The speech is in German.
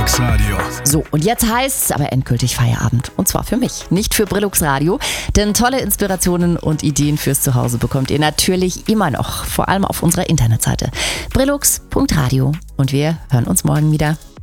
Brillux Radio. So, und jetzt heißt es aber endgültig Feierabend. Und zwar für mich, nicht für Brillux Radio. Denn tolle Inspirationen und Ideen fürs Zuhause bekommt ihr natürlich immer noch. Vor allem auf unserer Internetseite brillux.radio. Und wir hören uns morgen wieder.